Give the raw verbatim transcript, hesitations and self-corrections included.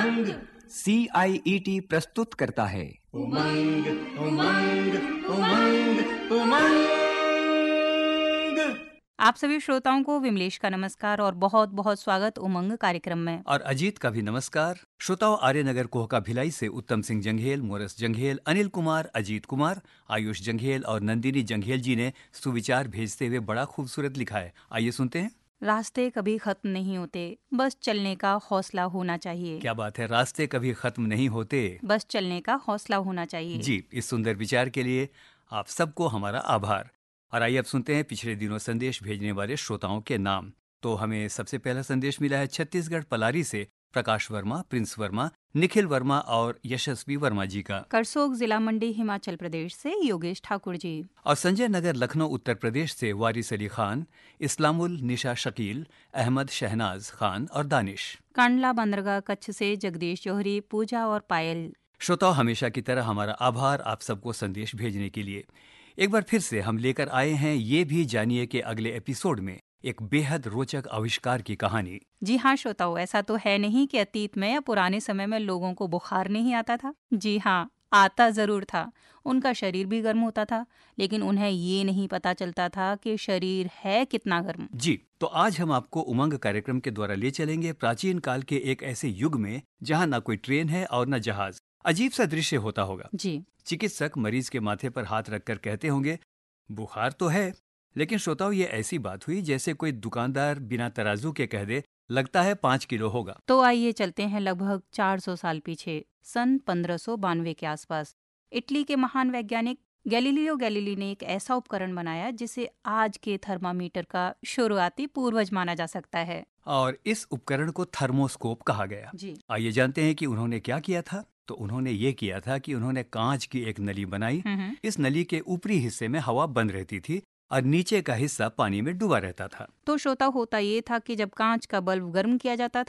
उमंग। सी आई E T प्रस्तुत करता है उमंग उमंग उमंग उमंग। आप सभी श्रोताओं को विमलेश का नमस्कार और बहुत बहुत स्वागत उमंग कार्यक्रम में। और अजीत का भी नमस्कार। श्रोताओं, आर्यनगर कोहका भिलाई से उत्तम सिंह जंघेल, मोरस जंघेल, अनिल कुमार, अजीत कुमार, आयुष जंघेल और नंदिनी जंघेल जी ने सुविचार भेजते हुए बड़ा खूबसूरत लिखा है। आइए सुनते हैं। रास्ते कभी खत्म नहीं होते, बस चलने का हौसला होना चाहिए। क्या बात है, रास्ते कभी खत्म नहीं होते, बस चलने का हौसला होना चाहिए। जी, इस सुंदर विचार के लिए आप सबको हमारा आभार। और आइए अब सुनते हैं पिछले दिनों संदेश भेजने वाले श्रोताओं के नाम। तो हमें सबसे पहला संदेश मिला है छत्तीसगढ़ पलारी से प्रकाश वर्मा, प्रिंस वर्मा, निखिल वर्मा और यशस्वी वर्मा जी का। करसोग जिला मंडी हिमाचल प्रदेश से योगेश ठाकुर जी। और संजय नगर लखनऊ उत्तर प्रदेश से वारिस अली खान, इस्लामुल निशा शकील, अहमद शहनाज खान और दानिश। कांडला बंदरगाह कच्छ से जगदीश जौहरी, पूजा और पायल। श्रोताओं, हमेशा की तरह हमारा आभार आप सबको संदेश भेजने के लिए। एक बार फिर से हम लेकर आए हैं, ये भी जानिए कि अगले एपिसोड में एक बेहद रोचक आविष्कार की कहानी। जी हाँ श्रोताओं, ऐसा तो है नहीं कि अतीत में या पुराने समय में लोगों को बुखार नहीं आता था। जी हाँ, आता जरूर था। उनका शरीर भी गर्म होता था, लेकिन उन्हें ये नहीं पता चलता था कि शरीर है कितना गर्म। जी, तो आज हम आपको उमंग कार्यक्रम के द्वारा ले चलेंगे प्राचीन काल के एक ऐसे युग में जहाँ न कोई ट्रेन है और न जहाज। अजीब सा दृश्य होता होगा। जी। चिकित्सक मरीज के माथे पर हाथ रखकर कहते होंगे, बुखार तो है। लेकिन श्रोताओं, ये ऐसी बात हुई जैसे कोई दुकानदार बिना तराजू के कह दे, लगता है पाँच किलो होगा। तो आइए चलते हैं लगभग चार सौ साल पीछे, सन पंद्रह सौ बानवे के आसपास। इटली के महान वैज्ञानिक गैलीलियो गैलीली ने एक ऐसा उपकरण बनाया जिसे आज के थर्मामीटर का शुरुआती पूर्वज माना जा सकता है। और इस उपकरण को थर्मोस्कोप कहा गया। जी। आइए जानते हैं कि उन्होंने क्या किया था। तो उन्होंने ये किया था कि उन्होंने कांच की एक नली बनाई। इस नली के ऊपरी हिस्से में हवा बंद रहती थी और नीचे का हिस्सा पानी में डूबा रहता था। तो श्रोता, होता ये था कि जब कांच का बल्ब गर्म किया जाता था